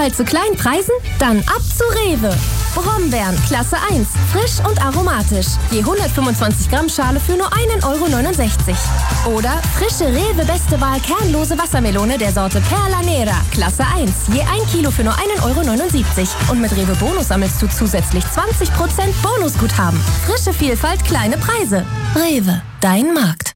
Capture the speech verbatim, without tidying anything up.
Vielfalt zu kleinen Preisen? Dann ab zu Rewe. Brombeeren, Klasse eins, frisch und aromatisch. Je hundertfünfundzwanzig Gramm Schale für nur ein Euro neunundsechzig. Oder frische Rewe Beste Wahl kernlose Wassermelone der Sorte Perla Nera, Klasse eins. Je ein Kilo für nur ein Euro neunundsiebzig. Und mit Rewe Bonus sammelst du zusätzlich zwanzig Prozent Bonusguthaben. Frische Vielfalt, kleine Preise. Rewe, dein Markt.